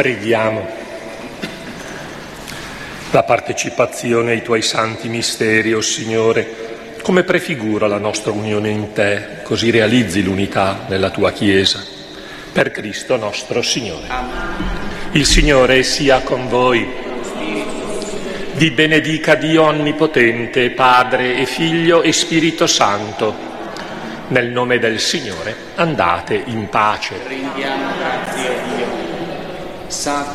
Preghiamo. La partecipazione ai tuoi santi misteri, o Signore, come prefigura la nostra unione in te, così realizzi l'unità nella tua Chiesa. Per Cristo nostro Signore. Il Signore sia con voi. Vi benedica Dio Onnipotente, Padre e Figlio e Spirito Santo. Nel nome del Signore andate in pace. Rendiamo grazie a Dio.